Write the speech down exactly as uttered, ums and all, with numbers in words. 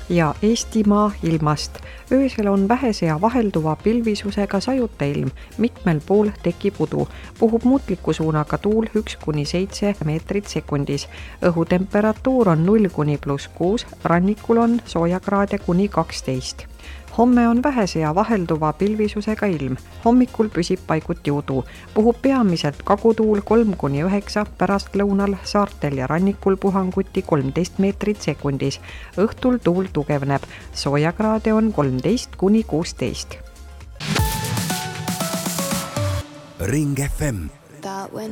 ja Eestimaa ilmast. Öösel on vähese ja vahelduva pilvisusega sajuta ilm, mitmel pool tekib udu. Puhub muutliku suunaga tuul üks kuni seitse meetrit sekundis. Õhutemperatuur on null kuni pluss kuus, rannikul on soojakraade kuni kaksteist. Homme on vähese ja vahelduva pilvisusega ilm. Hommikul püsib paiguti udu. Puhub peamiselt kagutuul kolm kuni üheksa, pärastlõunal saartel ja rannikul puhanguti kolmteist meetrit sekundis. Õhtul tuul tugevneb. Soojakraade on kolmteist kuni kuusteist. Ring F M.